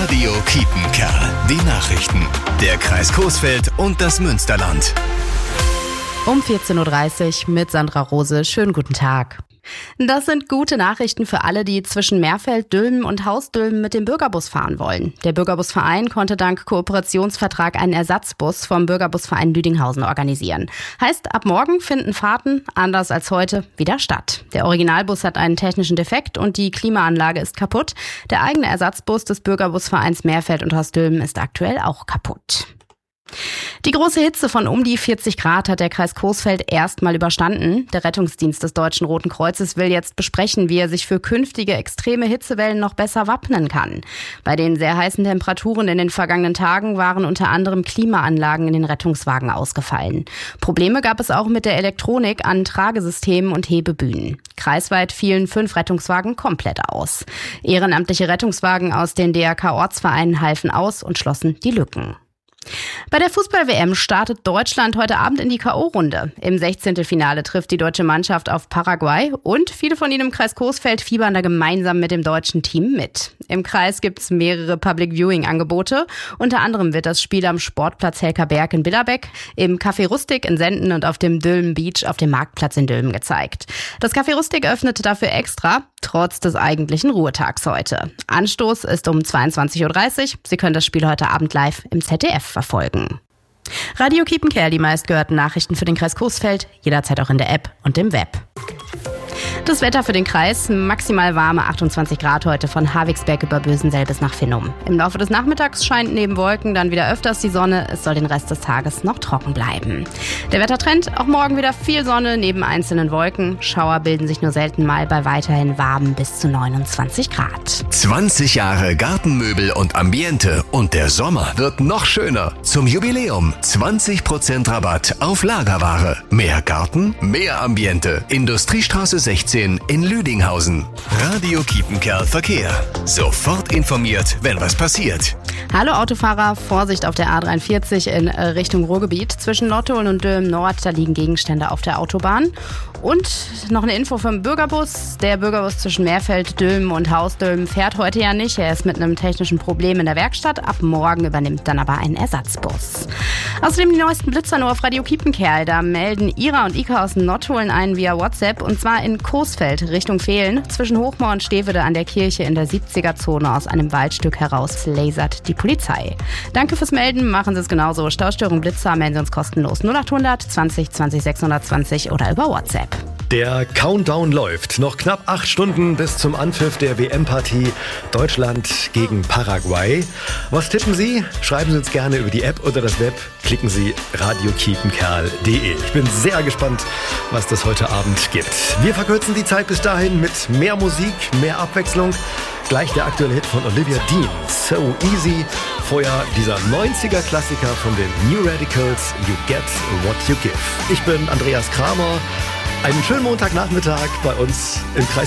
Radio Kiepenkerl. Die Nachrichten. Der Kreis Coesfeld und das Münsterland. Um 14.30 Uhr mit Sandra Rose. Schönen guten Tag. Das sind gute Nachrichten für alle, die zwischen Meerfeld, Dülmen und Hausdülmen mit dem Bürgerbus fahren wollen. Der Bürgerbusverein konnte dank Kooperationsvertrag einen Ersatzbus vom Bürgerbusverein Lüdinghausen organisieren. Heißt, ab morgen finden Fahrten, anders als heute, wieder statt. Der Originalbus hat einen technischen Defekt und die Klimaanlage ist kaputt. Der eigene Ersatzbus des Bürgerbusvereins Meerfeld und Hausdülmen ist aktuell auch kaputt. Die große Hitze von um die 40 Grad hat der Kreis Coesfeld erstmal überstanden. Der Rettungsdienst des Deutschen Roten Kreuzes will jetzt besprechen, wie er sich für künftige extreme Hitzewellen noch besser wappnen kann. Bei den sehr heißen Temperaturen in den vergangenen Tagen waren unter anderem Klimaanlagen in den Rettungswagen ausgefallen. Probleme gab es auch mit der Elektronik an Tragesystemen und Hebebühnen. Kreisweit fielen 5 Rettungswagen komplett aus. Ehrenamtliche Rettungswagen aus den DRK-Ortsvereinen halfen aus und schlossen die Lücken. Bei der Fußball-WM startet Deutschland heute Abend in die K.O.-Runde. Im 16. Finale trifft die deutsche Mannschaft auf Paraguay und viele von ihnen im Kreis Coesfeld fiebern da gemeinsam mit dem deutschen Team mit. Im Kreis gibt es mehrere Public-Viewing-Angebote. Unter anderem wird das Spiel am Sportplatz Helkerberg in Billerbeck, im Café Rustik in Senden und auf dem Dülmen Beach auf dem Marktplatz in Dülmen gezeigt. Das Café Rustik öffnete dafür extra, trotz des eigentlichen Ruhetags heute. Anstoß ist um 22.30 Uhr. Sie können das Spiel heute Abend live im ZDF verfolgen. Radio Kiepenkerl, die meistgehörten Nachrichten für den Kreis Coesfeld, jederzeit auch in der App und im Web. Das Wetter für den Kreis, maximal warme 28 Grad heute von Havigsberg über Bösensell bis nach Finnum. Im Laufe des Nachmittags scheint neben Wolken dann wieder öfters die Sonne. Es soll den Rest des Tages noch trocken bleiben. Der Wettertrend, auch morgen wieder viel Sonne neben einzelnen Wolken. Schauer bilden sich nur selten mal bei weiterhin warmen bis zu 29 Grad. 20 Jahre Gartenmöbel und Ambiente und der Sommer wird noch schöner. Zum Jubiläum 20% Rabatt auf Lagerware. Mehr Garten, mehr Ambiente. Industriestraße 16 in Lüdinghausen. Radio Kiepenkerl Verkehr. Sofort informiert, wenn was passiert. Hallo Autofahrer, Vorsicht auf der A43 in Richtung Ruhrgebiet. Zwischen Nottuln und Dülmen Nord, da liegen Gegenstände auf der Autobahn. Und noch eine Info vom Bürgerbus. Der Bürgerbus zwischen Meerfeld, Dülmen und Hausdülmen fährt heute ja nicht. Er ist mit einem technischen Problem in der Werkstatt. Ab morgen übernimmt dann aber ein Ersatzbus. Außerdem die neuesten Blitzer nur auf Radio Kiepenkerl. Da melden Ira und Ika aus Nottuln einen via WhatsApp. Und zwar in Coesfeld Richtung Vehlen. Zwischen Hochmoor und Stevede an der Kirche in der 70er-Zone aus einem Waldstück heraus lasert die Polizei. Danke fürs Melden. Machen Sie es genauso. Staustörung Blitzer melden Sie uns kostenlos 0800 20 20 620 oder über WhatsApp. Der Countdown läuft. Noch knapp 8 Stunden bis zum Anpfiff der WM-Partie Deutschland gegen Paraguay. Was tippen Sie? Schreiben Sie uns gerne über die App oder das Web. Klicken Sie radiokiepenkerl.de. Ich bin sehr gespannt, was das heute Abend gibt. Wir verkürzen die Zeit bis dahin mit mehr Musik, mehr Abwechslung. Gleich der aktuelle Hit von Olivia Dean, So Easy. Vorher dieser 90er-Klassiker von den New Radicals, You Get What You Give. Ich bin Andreas Kramer. Einen schönen Montagnachmittag bei uns im Kreis